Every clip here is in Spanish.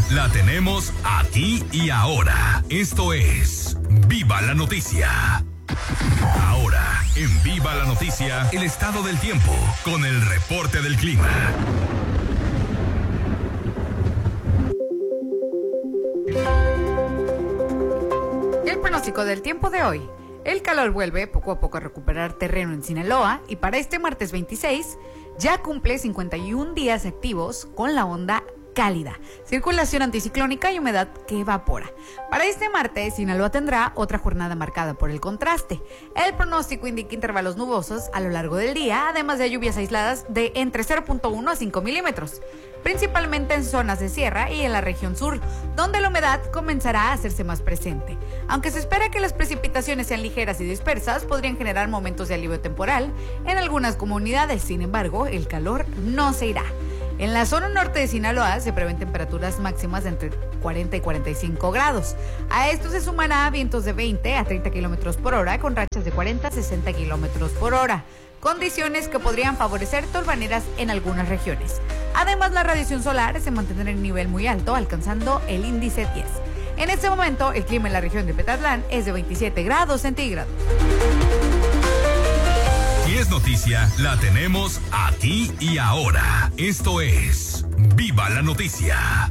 la tenemos aquí y ahora. Esto es Viva la Noticia. Ahora, en Viva la Noticia, el estado del tiempo con el reporte del clima. El pronóstico del tiempo de hoy. El calor vuelve poco a poco a recuperar terreno en Sinaloa y para este martes 26 ya cumple 51 días activos con la onda cálida, circulación anticiclónica y humedad que evapora. Para este martes, Sinaloa tendrá otra jornada marcada por el contraste. El pronóstico indica intervalos nubosos a lo largo del día, además de lluvias aisladas de entre 0.1 a 5 milímetros, principalmente en zonas de sierra y en la región sur, donde la humedad comenzará a hacerse más presente. Aunque se espera que las precipitaciones sean ligeras y dispersas, podrían generar momentos de alivio temporal en algunas comunidades. Sin embargo, el calor no se irá. En la zona norte de Sinaloa se prevén temperaturas máximas de entre 40 y 45 grados. A esto se sumará vientos de 20 a 30 kilómetros por hora con rachas de 40 a 60 kilómetros por hora. Condiciones que podrían favorecer tolvaneras en algunas regiones. Además, la radiación solar se mantendrá en nivel muy alto, alcanzando el índice 10. En este momento, el clima en la región de Petatlán es de 27 grados centígrados. Y es noticia, la tenemos aquí y ahora. Esto es Viva la Noticia.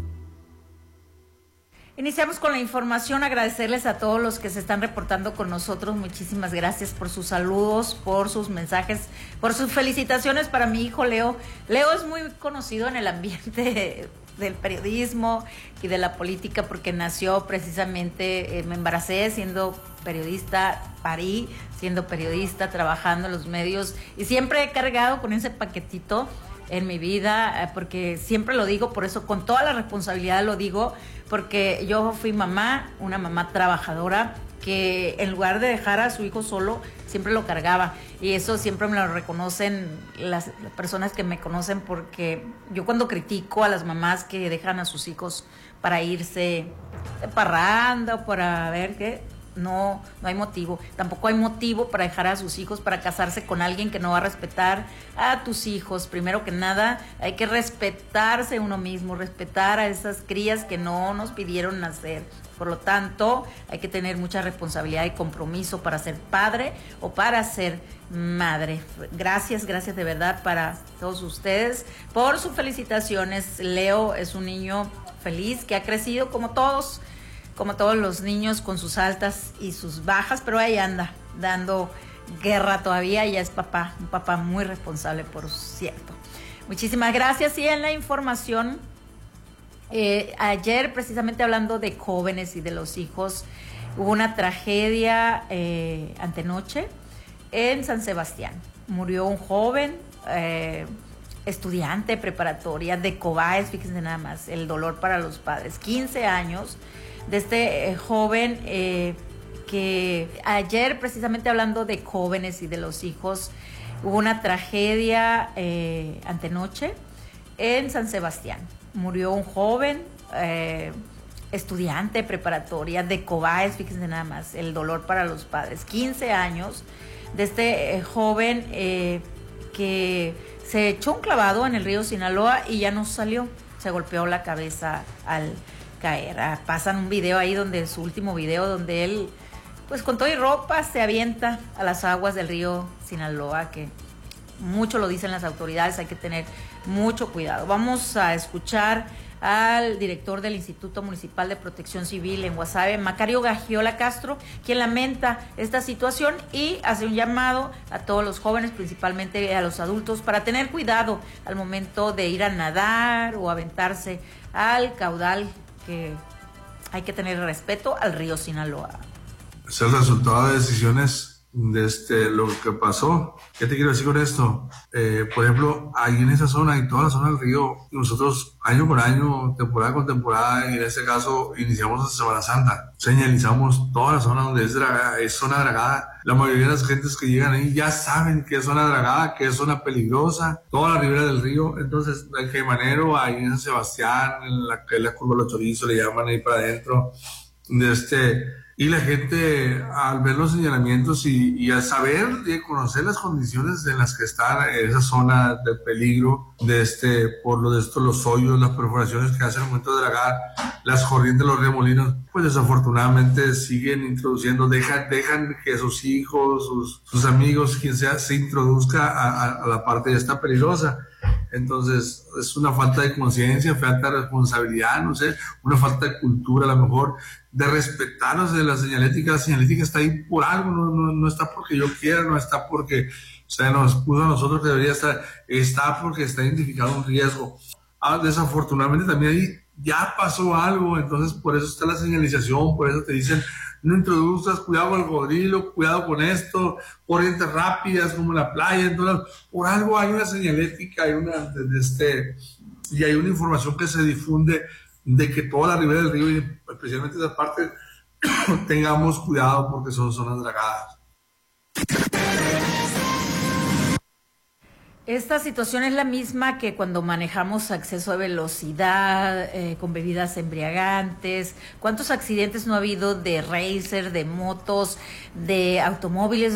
Iniciamos con la información, agradecerles a todos los que se están reportando con nosotros. Muchísimas gracias por sus saludos, por sus mensajes, por sus felicitaciones para mi hijo Leo. Leo es muy conocido en el ambiente del periodismo y de la política porque nació precisamente, me embaracé siendo periodista, parí siendo periodista, trabajando en los medios y siempre he cargado con ese paquetito en mi vida, porque siempre lo digo, por eso con toda la responsabilidad lo digo, porque yo fui mamá, una mamá trabajadora que en lugar de dejar a su hijo solo, siempre lo cargaba. Y eso siempre me lo reconocen las personas que me conocen, porque yo cuando critico a las mamás que dejan a sus hijos para irse de parranda o para ver qué, no hay motivo. Tampoco hay motivo para dejar a sus hijos para casarse con alguien que no va a respetar a tus hijos. Primero que nada, hay que respetarse uno mismo, respetar a esas crías que no nos pidieron nacer. Por lo tanto, hay que tener mucha responsabilidad y compromiso para ser padre o para ser madre. Gracias de verdad para todos ustedes por sus felicitaciones. Leo es un niño feliz que ha crecido como todos los niños, con sus altas y sus bajas, pero ahí anda, dando guerra todavía, ya es papá, un papá muy responsable, por cierto. Muchísimas gracias. Y en la información, ayer, precisamente hablando de jóvenes y de los hijos, hubo una tragedia antenoche en San Sebastián. Murió un joven, estudiante preparatoria de Cobaes, fíjense nada más, el dolor para los padres, 15 años, de este joven que ayer, precisamente hablando de jóvenes y de los hijos, hubo una tragedia antenoche en San Sebastián. Murió un joven, estudiante preparatoria de Cobaes, fíjense nada más, el dolor para los padres, 15 años, de este joven que se echó un clavado en el río Sinaloa y ya no salió, se golpeó la cabeza al caer. Pasan un video ahí, su último video, donde él, pues con todo y ropa, se avienta a las aguas del río Sinaloa, que mucho lo dicen las autoridades, hay que tener mucho cuidado. Vamos a escuchar al director del Instituto Municipal de Protección Civil en Guasave, Macario Gagiola Castro, quien lamenta esta situación y hace un llamado a todos los jóvenes, principalmente a los adultos, para tener cuidado al momento de ir a nadar o aventarse al caudal, que hay que tener respeto al río Sinaloa. Es el resultado de decisiones de lo que pasó. ¿Qué te quiero decir con esto? Por ejemplo, ahí en esa zona y toda la zona del río, nosotros año por año, temporada con temporada, y en este caso iniciamos hasta Semana Santa, señalizamos toda la zona donde es zona dragada. La mayoría de las gentes que llegan ahí ya saben que es zona dragada, que es zona peligrosa, toda la ribera del río. Entonces, el Caimanero, ahí en San Sebastián, en la curva de los Chorizos, le llaman ahí para adentro, y la gente, al ver los señalamientos y al saber y conocer las condiciones en las que está esa zona de peligro, por los hoyos, las perforaciones que hacen al momento de dragar, las corrientes de los remolinos, pues desafortunadamente siguen introduciendo, dejan que sus hijos, sus amigos, quien sea, se introduzca a la parte ya está peligrosa. Entonces es una falta de conciencia, falta de responsabilidad, no sé, una falta de cultura a lo mejor, de respetarnos de la señalética. La señalética está ahí por algo, no está porque yo quiera, no está porque nos puso a nosotros que debería estar, está porque está identificado un riesgo. Desafortunadamente también ahí ya pasó algo, entonces por eso está la señalización, por eso te dicen no introduzcas, cuidado con el cocodrilo, cuidado con esto, corrientes rápidas como en la playa. Entonces por algo hay una señalética, hay y hay una información que se difunde de que toda la ribera del río y especialmente esa parte tengamos cuidado porque son zonas dragadas. Esta situación es la misma que cuando manejamos a exceso de velocidad, con bebidas embriagantes. ¿Cuántos accidentes no ha habido de racer, de motos, de automóviles